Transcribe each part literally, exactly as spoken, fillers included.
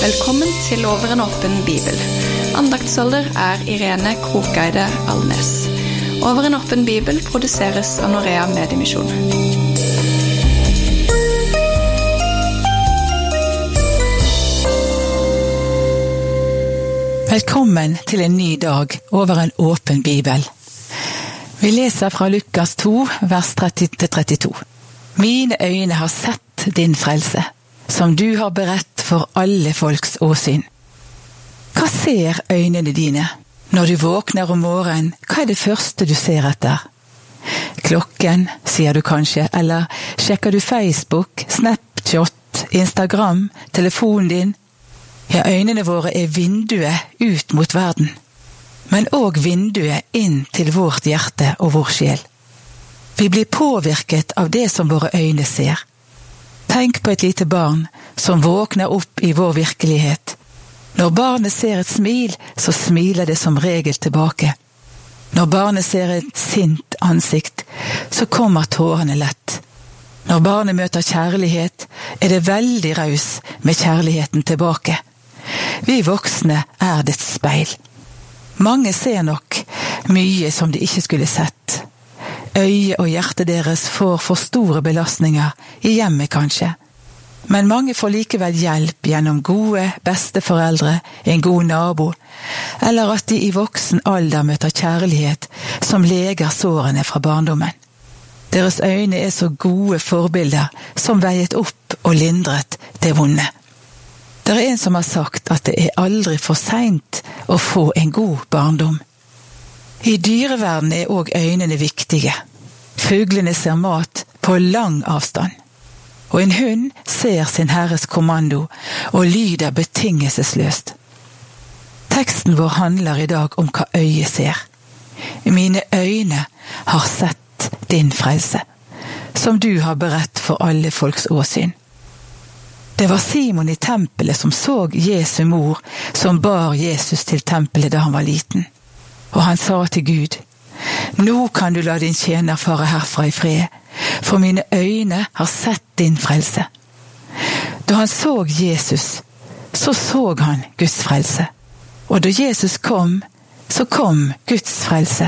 Velkommen til Over en åpen bibel. Andaktsholder er Irene Krokeide Alnes. Over en åpen bibel produseres av Norea Mediemisjon. Velkommen til en ny dag over en åpen bibel. Vi leser fra Lukas to, vers tretti til trettito. Mine øyne har sett din frelse, som du har beredt for alle folks åsyn. Hva ser øynene dine? Når du våkner om morgenen, hva er det første du ser etter? Klokken, sier du kanskje, eller sjekker du Facebook, Snapchat, Instagram, telefonen din? Ja, øynene våre er vinduet ut mot verden, men også vinduet inn til vårt hjerte og vår sjel. Vi blir påvirket av det som våre øyne ser. Tenk på et lite barn som våkner opp i vår virkelighet. Når barnet ser et smil, så smiler det som regel tilbake. Når barnet ser et sint ansikt, så kommer tårene lett. Når barnet møter kjærlighet, er det veldig raus med kjærligheten tilbake. Vi voksne er dets speil. Mange ser nok mye som de ikke skulle sett. Øye og hjerte deres får for store belastninger, i hjemmet kanskje. Men mange får likevel hjelp gjennom gode besteforeldre, en god nabo, eller at de i voksen alder møter kjærlighet som leger sårene fra barndommen. Deres øyne er så gode forbilder som veiet opp og lindret det vonde. Det er en som har sagt at det er aldri for sent å få en god barndom. I dyreverden er også øynene viktige. Fuglene ser mat på lang avstand. Og en hund ser sin herres kommando og lyder betingelsesløst. Teksten vår handler i dag om hva øyet ser. Mine øyne har sett din frelse, som du har beredt for alle folks åsyn. Det var Simon i tempelet som så Jesu mor, som bar Jesus til tempelet da han var liten. Og han sa til Gud, «Nå kan du la din tjener fare herfra i fred, for mine øyne har sett din frelse.» Da han så Jesus, så så han Guds frelse. Og da Jesus kom, så kom Guds frelse.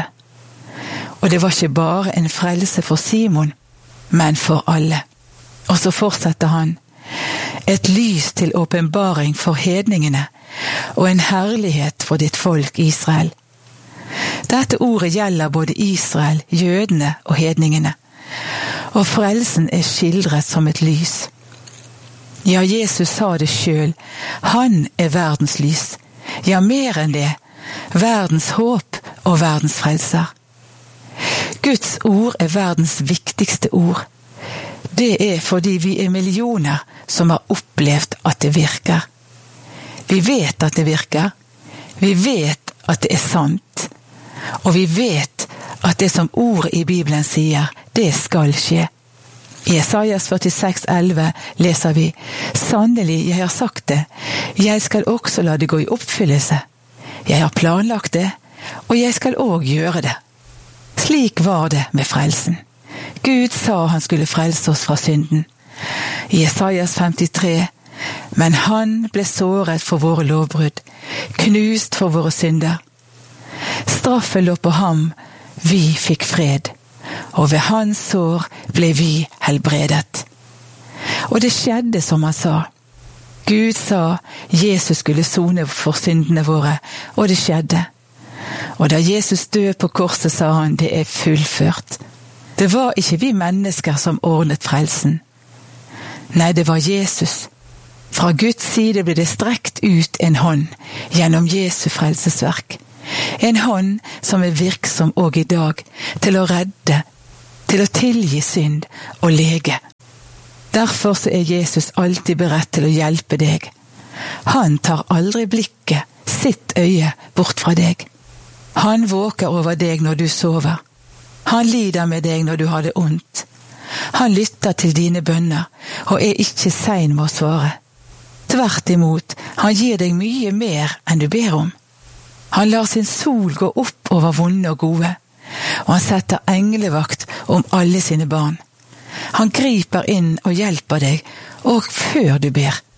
Og det var ikke bare en frelse for Simon, men for alle. Og så fortsetter han, «Et lys til åpenbaring for hedningene, og en herlighet for ditt folk Israel.» Dette ordet gjelder både Israel, jødene og hedningene, og frelsen er skildret som et lys. Ja, Jesus sa det selv, han er verdens lys. Ja, mer enn det, verdens håp og verdens frelser. Guds ord er verdens viktigste ord. Det er fordi vi er millioner som har opplevd at det virker. Vi vet at det virker. Vi vet at det er sant. Og vi vet at det som ordet i Bibelen sier, det skal skje. I Jesajas førtiseks elleve leser vi, «Sannelig, jeg har sagt det, jeg skal også la det gå i oppfyllelse. Jeg har planlagt det, og jeg skal også gjøre det.» Slik var det med frelsen. Gud sa han skulle frelse oss fra synden. I Jesajas femtitre, «Men han ble såret for våre lovbrudd, knust for våre synder. Straffen lå på ham, vi fikk fred, og ved hans sår ble vi helbredet.» Og det skjedde som han sa. Gud sa Jesus skulle sone for syndene våre, og det skjedde. Og da Jesus døde på korset, sa han, det er fullført. Det var ikke vi mennesker som ordnet frelsen. Nei, det var Jesus. Fra Guds side ble det strekt ut en hånd gjennom Jesu frelsesverk. En hånd som er virksom også i dag til å redde, til å tilgi synd og lege. Derfor så er Jesus alltid beredt til å hjelpe deg. Han tar aldri blikket, sitt øye, bort fra deg. Han våker over deg når du sover. Han lider med deg når du har det ondt. Han lytter til dine bønner og er ikke sein med å svare. Tvert imot, han gir deg mye mer enn du ber om. Han lar sin sol gå opp over vonde og gode, og han setter englevakt om alle sine barn. Han griper inn og hjelper deg, og før du ber.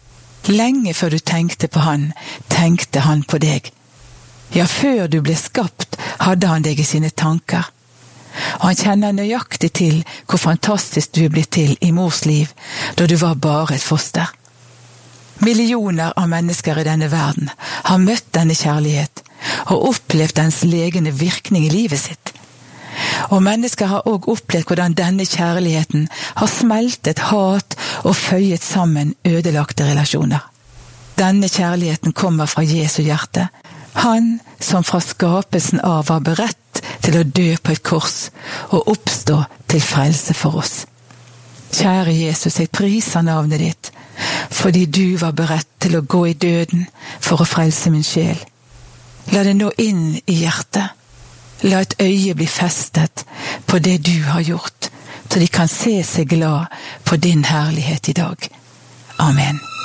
Lenge før du tenkte på han, tenkte han på deg. Ja, før du ble skapt, hadde han deg i sine tanker. Og han kjenner nøyaktig til hvor fantastisk du er blitt til i mors liv, da du var bare et foster. Millioner av mennesker i denne verden har møtt denne kjærlighet, og opplevd dens legende virkning i livet sitt. Og mennesker har også opplevd hvordan denne kjærligheten har smeltet hat og føyet sammen ødelagte relasjoner. Denne kjærligheten kommer fra Jesu hjerte. Han som fra skapelsen av var beredt til å dø på et kors og oppstå til frelse for oss. Kjære Jesus, jeg priser navnet ditt, fordi du var beredt til å gå i døden for å frelse min sjel. La det nå inn i hjertet. La et øye bli festet på det du har gjort, så de kan se seg glad på din herlighet i dag. Amen.